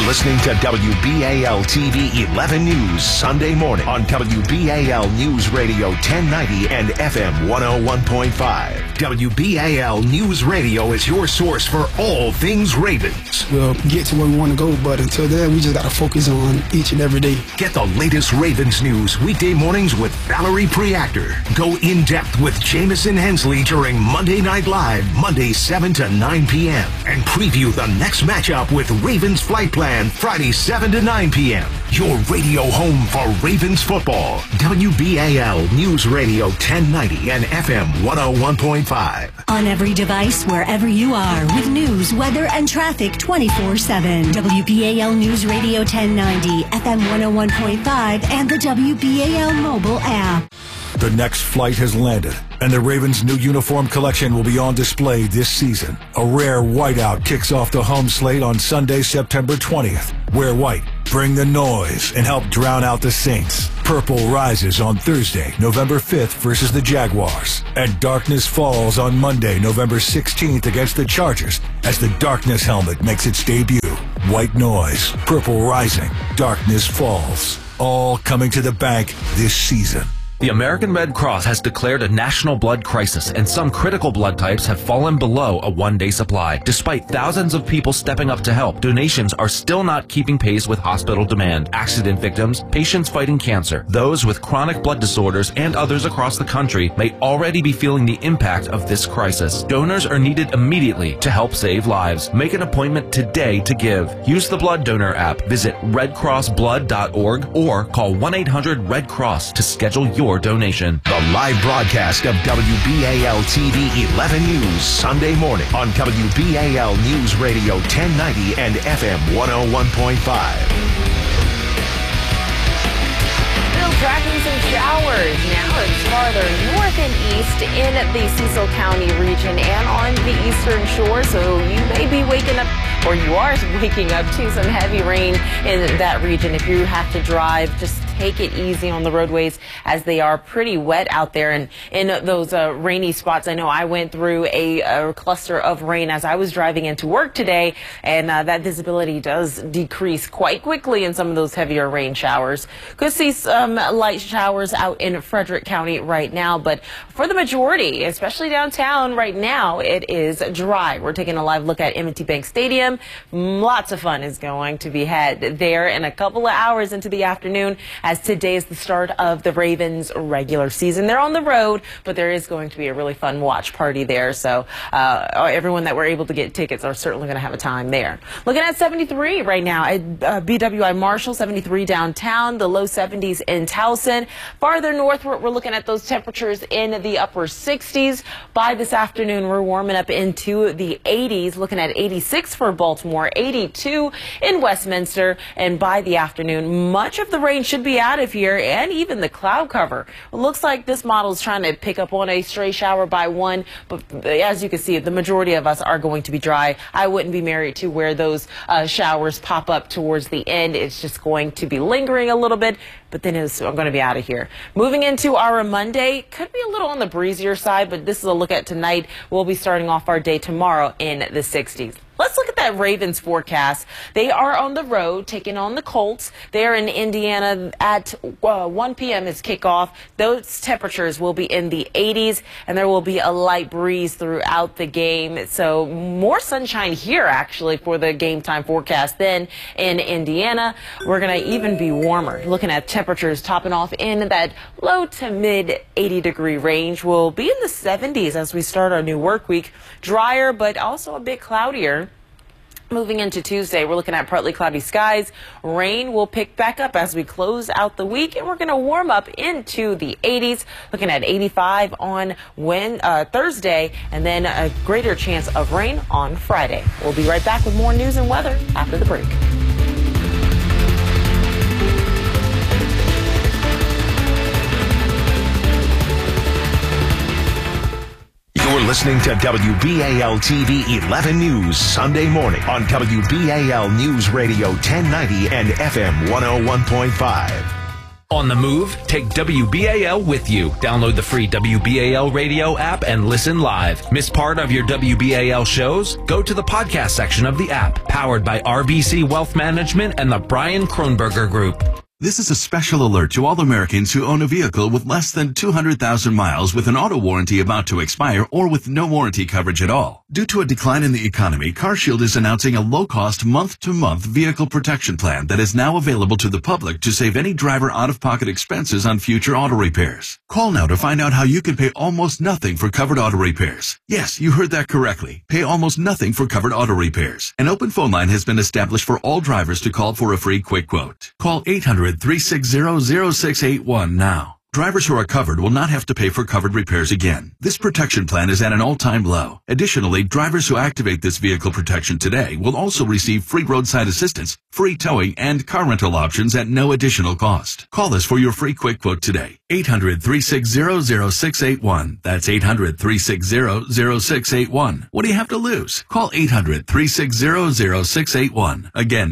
listening to WBAL TV 11 News Sunday morning on WBAL News Radio 1090 and FM 101.5. WBAL News Radio is your source for all things Ravens. We'll get to where we want to go, but until then, we just got to focus on each and every day. Get the latest Ravens news weekday mornings with Valerie Preactor. Go in-depth with Jamison Hensley during Monday Night Live, Monday 7 to 9 p.m. And preview the next matchup with Ravens Flight Plan, Friday 7 to 9 p.m. Your radio home for Ravens football. WBAL News Radio 1090 and FM 101.5. On every device, wherever you are, with news, weather, and traffic 24/7. WBAL News Radio 1090, FM 101.5, and the WBAL mobile app. The next flight has landed, and the Ravens' new uniform collection will be on display this season. A rare whiteout kicks off the home slate on Sunday, September 20th. Wear white, bring the noise, and help drown out the Saints. Purple rises on Thursday, November 5th versus the Jaguars. And darkness falls on Monday, November 16th against the Chargers as the darkness helmet makes its debut. White noise, purple rising, darkness falls. All coming to the bank this season. The American Red Cross has declared a national blood crisis, and some critical blood types have fallen below a one-day supply. Despite thousands of people stepping up to help, donations are still not keeping pace with hospital demand. Accident victims, patients fighting cancer, those with chronic blood disorders, and others across the country may already be feeling the impact of this crisis. Donors are needed immediately to help save lives. Make an appointment today to give. Use the Blood Donor app, visit redcrossblood.org, or call 1-800-RED-CROSS to schedule your donation. The live broadcast of WBAL TV 11 News Sunday morning on WBAL News Radio 1090 and FM 101.5. Tracking some showers. Now it's farther north and east in the Cecil County region and on the eastern shore, so you may be waking up, or you are waking up to some heavy rain in that region. If you have to drive, just take it easy on the roadways as they are pretty wet out there. And in those rainy spots, I know I went through a cluster of rain as I was driving into work today, and that visibility does decrease quite quickly in some of those heavier rain showers. Could see some light showers out in Frederick County right now, but for the majority, especially downtown right now, it is dry. We're taking a live look at M&T Bank Stadium. Lots of fun is going to be had there in a couple of hours into the afternoon, as today is the start of the Ravens regular season. They're on the road, but there is going to be a really fun watch party there. So everyone that were able to get tickets are certainly going to have a time there. Looking at 73 right now at BWI Marshall, 73 downtown, the low 70s in Towson. Farther north, we're looking at those temperatures in the upper 60s. By this afternoon, we're warming up into the 80s, looking at 86 for Baltimore, 82 in Westminster. And by the afternoon, much of the rain should be out of here, and even the cloud cover. It looks like this model is trying to pick up on a stray shower by one, but as you can see, the majority of us are going to be dry. I wouldn't be married to where those showers pop up towards the end. It's just going to be lingering a little bit, but then I'm going to be out of here. Moving into our Monday, could be a little on the breezier side, but this is a look at tonight. We'll be starting off our day tomorrow in the 60s. Let's look at that Ravens forecast. They are on the road taking on the Colts. They are in Indiana at 1 p.m. is kickoff. Those temperatures will be in the 80s, and there will be a light breeze throughout the game. So more sunshine here, actually, for the game time forecast than in Indiana. We're going to even be warmer. Looking at temperatures topping off in that low to mid 80-degree range. We'll be in the 70s as we start our new work week. Drier, but also a bit cloudier. Moving into Tuesday, we're looking at partly cloudy skies. Rain will pick back up as we close out the week, and we're going to warm up into the 80s, looking at 85 on Thursday, and then a greater chance of rain on Friday. We'll be right back with more news and weather after the break. You're listening to WBAL TV 11 News Sunday morning on WBAL News Radio 1090 and FM 101.5. On the move, take WBAL with you. Download the free WBAL radio app and listen live. Miss part of your WBAL shows? Go to the podcast section of the app, powered by RBC Wealth Management and the Brian Kronberger Group. This is a special alert to all Americans who own a vehicle with less than 200,000 miles with an auto warranty about to expire or with no warranty coverage at all. Due to a decline in the economy, CarShield is announcing a low-cost month-to-month vehicle protection plan that is now available to the public to save any driver out-of-pocket expenses on future auto repairs. Call now to find out how you can pay almost nothing for covered auto repairs. Yes, you heard that correctly. Pay almost nothing for covered auto repairs. An open phone line has been established for all drivers to call for a free quick quote. Call 800-360-0681 now. Drivers who are covered will not have to pay for covered repairs again. This protection plan is at an all-time low. Additionally, drivers who activate this vehicle protection today will also receive free roadside assistance, free towing, and car rental options at no additional cost. Call us for your free quick quote today. 800-360-0681. That's 800-360-0681. What do you have to lose? Call 800-360-0681. Again,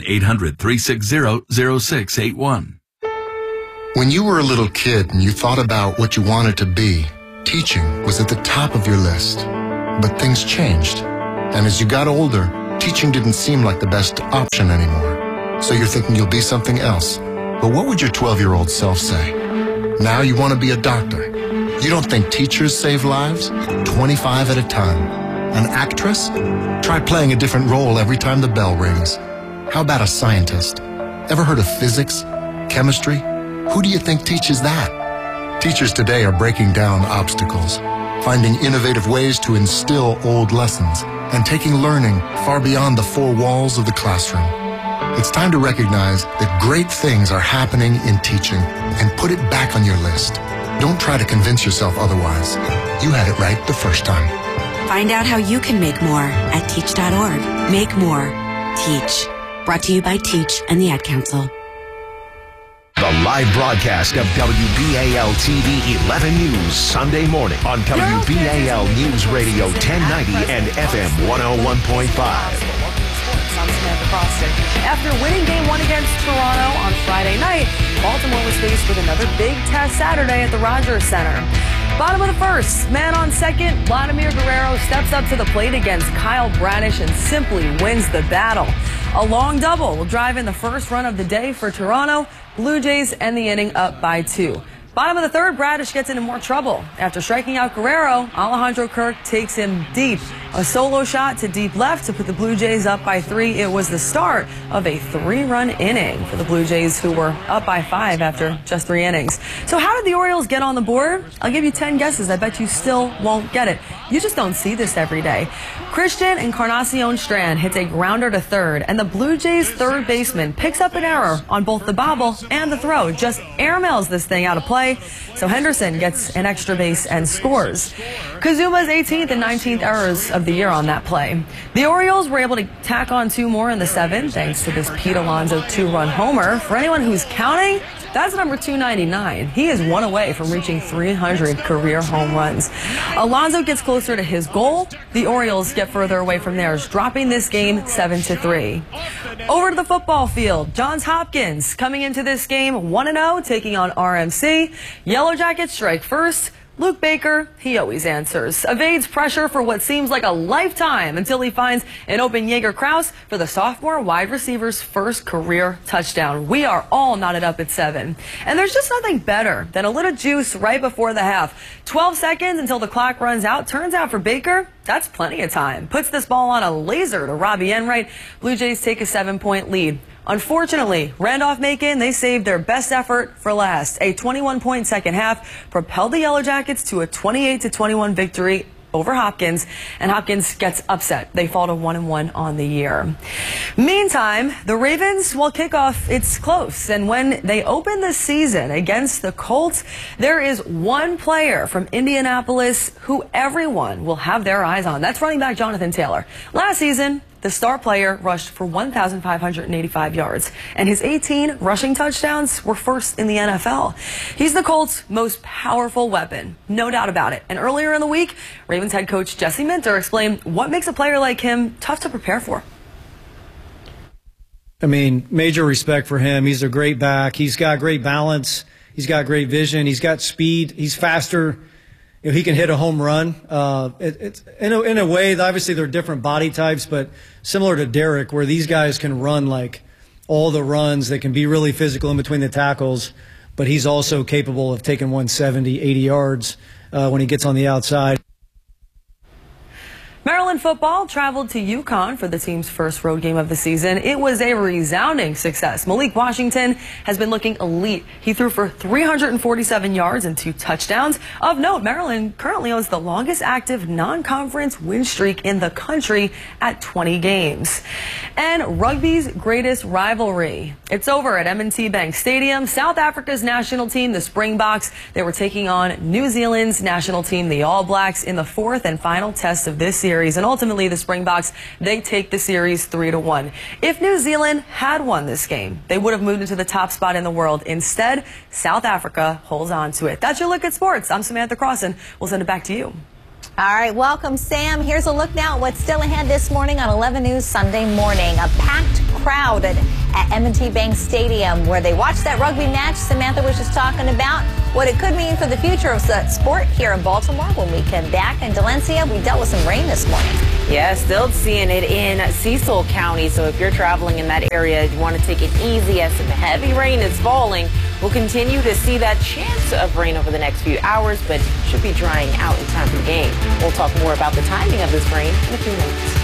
800-360-0681. When you were a little kid and you thought about what you wanted to be, teaching was at the top of your list. But things changed. And as you got older, teaching didn't seem like the best option anymore. So you're thinking you'll be something else. But what would your 12-year-old self say? Now you want to be a doctor. You don't think teachers save lives? 25 at a time. An actress? Try playing a different role every time the bell rings. How about a scientist? Ever heard of physics? Chemistry? Who do you think teaches that? Teachers today are breaking down obstacles, finding innovative ways to instill old lessons, and taking learning far beyond the four walls of the classroom. It's time to recognize that great things are happening in teaching and put it back on your list. Don't try to convince yourself otherwise. You had it right the first time. Find out how you can make more at teach.org. Make more. Teach. Brought to you by Teach and the Ad Council. The live broadcast of WBAL TV 11 News Sunday morning on WBAL News Radio 1090 and FM 101.5. I'm Samantha Croston. After winning Game 1 against Toronto on Friday night, Baltimore was faced with another big test Saturday at the Rogers Center. Bottom of the first, man on second, Vladimir Guerrero steps up to the plate against Kyle Bradish and simply wins the battle. A long double will drive in the first run of the day for Toronto. Blue Jays end the inning up by 2. Bottom of the third, Bradish gets into more trouble. After striking out Guerrero, Alejandro Kirk takes him deep. A solo shot to deep left to put the Blue Jays up by 3. It was the start of a 3-run inning for the Blue Jays, who were up by 5 after just 3 innings. So how did the Orioles get on the board? I'll give you 10 guesses. I bet you still won't get it. You just don't see this every day. Christian Encarnacion Strand hits a grounder to third, and the Blue Jays third baseman picks up an error on both the bobble and the throw. Just airmails this thing out of play, so Henderson gets an extra base and scores. Kazuma's 18th and 19th errors of the year on that play. The Orioles were able to tack on 2 more in the 7th, thanks to this Pete Alonso 2-run homer. For anyone who's counting, that's number 299. He is 1 away from reaching 300 career home runs. Alonso gets closer to his goal. The Orioles get further away from theirs, dropping this game 7-3. Over to the football field. Johns Hopkins coming into this game 1-0, taking on RMC. Yellow Jackets strike first. Luke Baker, he always answers, evades pressure for what seems like a lifetime until he finds an open Jaeger Krause for the sophomore wide receiver's first career touchdown. We are all knotted up at 7. And there's just nothing better than a little juice right before the half. 12 seconds until the clock runs out. Turns out for Baker, that's plenty of time. Puts this ball on a laser to Robbie Enright. Blue Jays take a 7-point lead. Unfortunately, Randolph-Macon, they saved their best effort for last. A 21-point second half propelled the Yellow Jackets to a 28-21 victory over Hopkins, and Hopkins gets upset. They fall to 1-1 on the year. Meantime, the Ravens, well, kickoff, it's close. And when they open the season against the Colts, there is one player from Indianapolis who everyone will have their eyes on. That's running back Jonathan Taylor. Last season, the star player rushed for 1,585 yards, and his 18 rushing touchdowns were first in the NFL. He's the Colts' most powerful weapon, no doubt about it. And earlier in the week, Ravens head coach Jesse Minter explained what makes a player like him tough to prepare for. I mean, major respect for him. He's a great back. He's got great balance. He's got great vision. He's got speed. He's faster. He can hit a home run. It's in a way, obviously they're different body types, but similar to Derek, where these guys can run like all the runs. They can be really physical in between the tackles, but he's also capable of taking 170, 80 yards when he gets on the outside. Maryland football traveled to UConn for the team's first road game of the season. It was a resounding success. Malik Washington has been looking elite. He threw for 347 yards and 2 touchdowns. Of note, Maryland currently owns the longest active non-conference win streak in the country at 20 games. And rugby's greatest rivalry. It's over at M&T Bank Stadium. South Africa's national team, the Springboks, they were taking on New Zealand's national team, the All Blacks, in the 4th and final test of this series. And ultimately, the Springboks, they take the series 3-1. If New Zealand had won this game, they would have moved into the top spot in the world. Instead, South Africa holds on to it. That's your look at sports. I'm Samantha Crossan. We'll send it back to you. All right, welcome, Sam. Here's a look now at what's still ahead this morning on 11 News Sunday morning. A packed crowd at M&T Bank Stadium where they watched that rugby match Samantha was just talking about, what it could mean for the future of sport here in Baltimore when we come back. And Delencia, we dealt with some rain this morning. Yeah, still seeing it in Cecil County. So if you're traveling in that area, you want to take it easy as some heavy rain is falling. We'll continue to see that chance of rain over the next few hours, but should be drying out in time for the game. We'll talk more about the timing of this rain in a few minutes.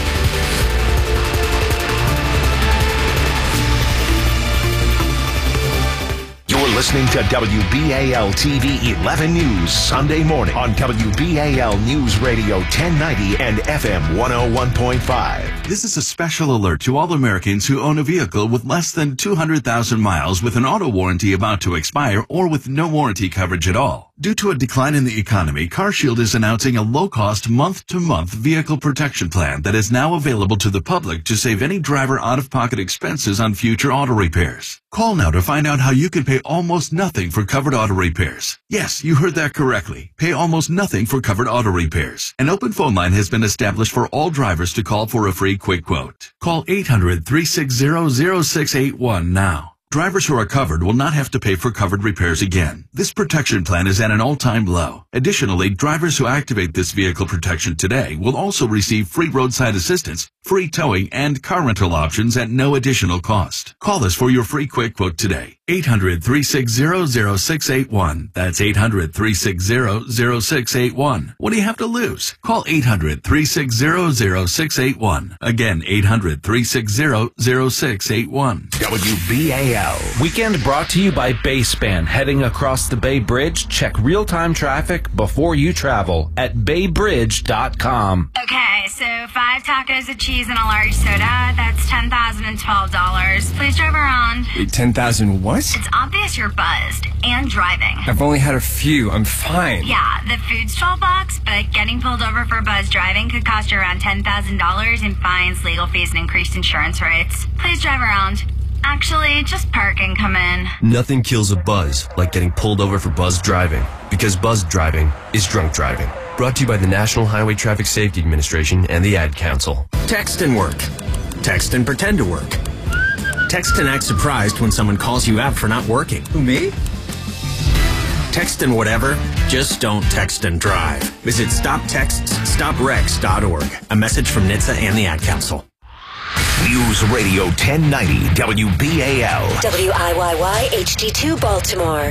You're listening to WBAL TV 11 News Sunday morning on WBAL News Radio 1090 and FM 101.5. This is a special alert to all Americans who own a vehicle with less than 200,000 miles with an auto warranty about to expire or with no warranty coverage at all. Due to a decline in the economy, CarShield is announcing a low-cost month-to-month vehicle protection plan that is now available to the public to save any driver out-of-pocket expenses on future auto repairs. Call now to find out how you can pay almost nothing for covered auto repairs. Yes, you heard that correctly. Pay almost nothing for covered auto repairs. An open phone line has been established for all drivers to call for a free quick quote. Call 800-360-0681 now. Drivers who are covered will not have to pay for covered repairs again. This protection plan is at an all-time low. Additionally, drivers who activate this vehicle protection today will also receive free roadside assistance, free towing, and car rental options at no additional cost. Call us for your free quick quote today. 800-360-0681. That's 800-360-0681. What do you have to lose? Call 800-360-0681. Again, 800-360-0681. WBAL. Weekend brought to you by Bayspan. Heading across the Bay Bridge, check real-time traffic before you travel at baybridge.com. Okay, so 5 tacos of cheese and a large soda. That's $10,012. Please drive around. Wait, 10,000 what? It's obvious you're buzzed and driving. I've only had a few. I'm fine. Yeah, the food's $12, but getting pulled over for buzz driving could cost you around $10,000 in fines, legal fees, and increased insurance rates. Please drive around. Actually, just park and come in. Nothing kills a buzz like getting pulled over for buzz driving, because buzz driving is drunk driving. Brought to you by the National Highway Traffic Safety Administration and the Ad Council. Text and work. Text and pretend to work. Text and act surprised when someone calls you out for not working. Who, me? Text and whatever, just don't text and drive. Visit StopTextsStopWrecks.org. A message from NHTSA and the Ad Council. News Radio 1090 WBAL. WIYY HD2 Baltimore.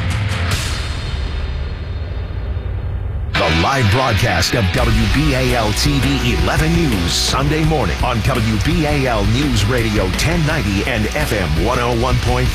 The live broadcast of WBAL TV 11 News Sunday morning on WBAL News Radio 1090 and FM 101.5.